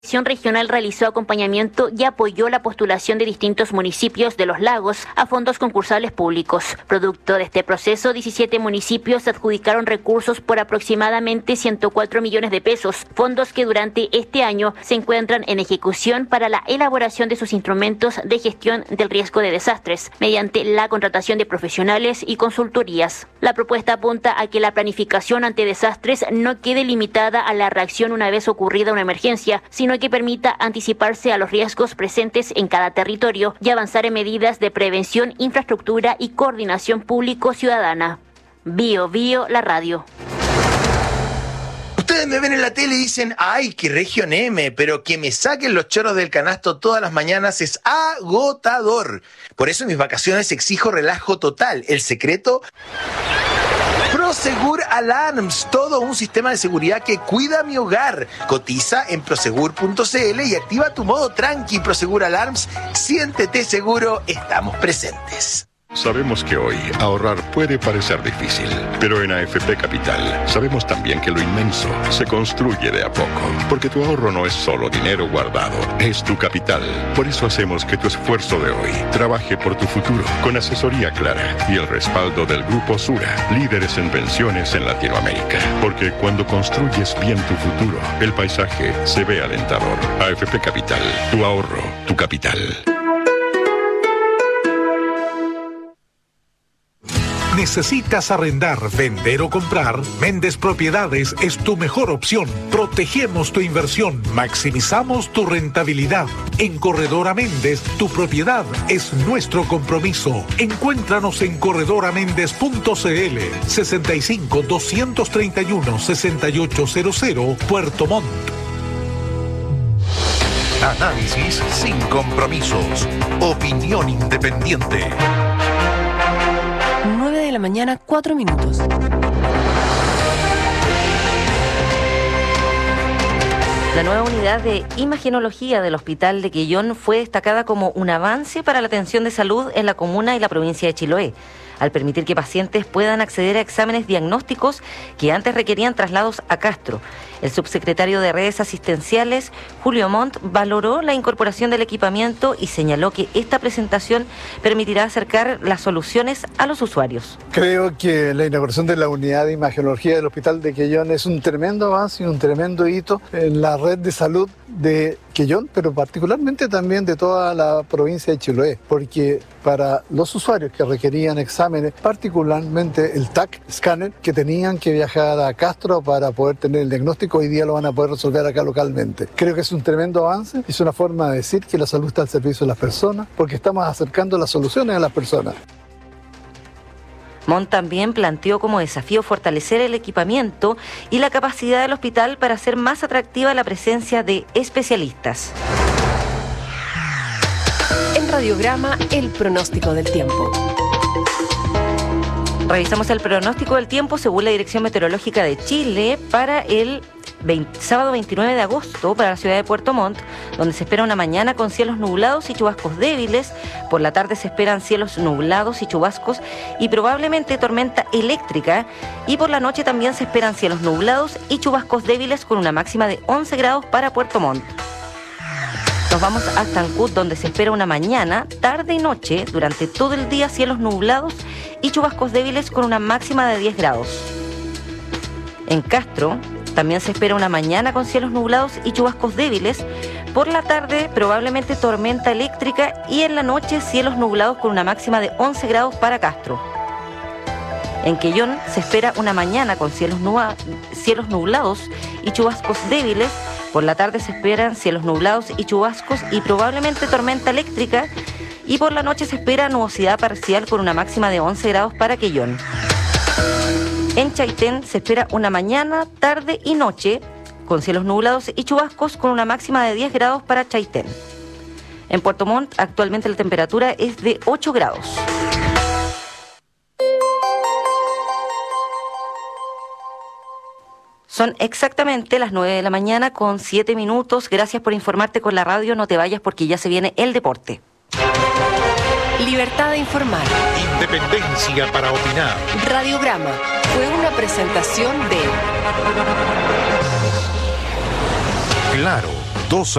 La Comisión Regional realizó acompañamiento y apoyó la postulación de distintos municipios de Los Lagos a fondos concursables públicos. Producto de este proceso, 17 municipios adjudicaron recursos por aproximadamente 104 millones de pesos, fondos que durante este año se encuentran en ejecución para la elaboración de sus instrumentos de gestión del riesgo de desastres, mediante la contratación de profesionales y consultorías. La propuesta apunta a que la planificación ante desastres no quede limitada a la reacción una vez ocurrida una emergencia, sino que permita anticiparse a los riesgos presentes en cada territorio y avanzar en medidas de prevención, infraestructura y coordinación público-ciudadana. Bio Bio, la radio. Ustedes me ven en la tele y dicen, ¡ay, qué región M! Pero que me saquen los choros del canasto todas las mañanas es agotador. Por eso en mis vacaciones exijo relajo total. El secreto... Prosegur Alarms, todo un sistema de seguridad que cuida mi hogar. Cotiza en prosegur.cl y activa tu modo tranqui. Prosegur Alarms, siéntete seguro, estamos presentes. Sabemos que hoy ahorrar puede parecer difícil, pero en AFP Capital sabemos también que lo inmenso se construye de a poco, porque tu ahorro no es solo dinero guardado, es tu capital. Por eso hacemos que tu esfuerzo de hoy trabaje por tu futuro, con asesoría clara y el respaldo del Grupo Sura, líderes en pensiones en Latinoamérica. Porque cuando construyes bien tu futuro, el paisaje se ve alentador. AFP Capital, tu ahorro, tu capital. ¿Necesitas arrendar, vender o comprar? Méndez Propiedades es tu mejor opción. Protegemos tu inversión, maximizamos tu rentabilidad. En Corredora Méndez, tu propiedad es nuestro compromiso. Encuéntranos en corredoramendez.cl 65 231 6800 Puerto Montt. Análisis sin compromisos. Opinión independiente. 9 de la mañana, 4 minutos. La nueva unidad de imagenología del Hospital de Quellón fue destacada como un avance para la atención de salud en la comuna y la provincia de Chiloé, al permitir que pacientes puedan acceder a exámenes diagnósticos que antes requerían traslados a Castro. El subsecretario de Redes Asistenciales, Julio Montt, valoró la incorporación del equipamiento y señaló que esta presentación permitirá acercar las soluciones a los usuarios. Creo que la inauguración de la unidad de imagenología del Hospital de Quellón es un tremendo avance y un tremendo hito en la red de salud de Quellón, pero particularmente también de toda la provincia de Chiloé, porque para los usuarios que requerían exámenes, particularmente el TAC, escáner, que tenían que viajar a Castro para poder tener el diagnóstico, hoy día lo van a poder resolver acá localmente. Creo que es un tremendo avance, es una forma de decir que la salud está al servicio de las personas, porque estamos acercando las soluciones a las personas. Montt también planteó como desafío fortalecer el equipamiento y la capacidad del hospital para hacer más atractiva la presencia de especialistas. En Radiograma, el pronóstico del tiempo. Revisamos el pronóstico del tiempo según la Dirección Meteorológica de Chile para el sábado 29 de agosto para la ciudad de Puerto Montt, donde se espera una mañana con cielos nublados y chubascos débiles. Por la tarde se esperan cielos nublados y chubascos y probablemente tormenta eléctrica. Y por la noche también se esperan cielos nublados y chubascos débiles con una máxima de 11 grados para Puerto Montt. Nos vamos hasta Ancud, donde se espera una mañana, tarde y noche, durante todo el día cielos nublados y chubascos débiles con una máxima de 10 grados. En Castro también se espera una mañana con cielos nublados y chubascos débiles. Por la tarde probablemente tormenta eléctrica y en la noche cielos nublados con una máxima de 11 grados para Castro. En Quellón se espera una mañana con cielos nublados y chubascos débiles. Por la tarde se esperan cielos nublados y chubascos y probablemente tormenta eléctrica. Y por la noche se espera nubosidad parcial con una máxima de 11 grados para Quellón. En Chaitén se espera una mañana, tarde y noche con cielos nublados y chubascos con una máxima de 10 grados para Chaitén. En Puerto Montt actualmente la temperatura es de 8 grados. Son exactamente las 9 de la mañana con 7 minutos. Gracias por informarte con la radio. No te vayas porque ya se viene el deporte. Libertad de informar. Independencia para opinar. Radiograma fue una presentación de Claro, 2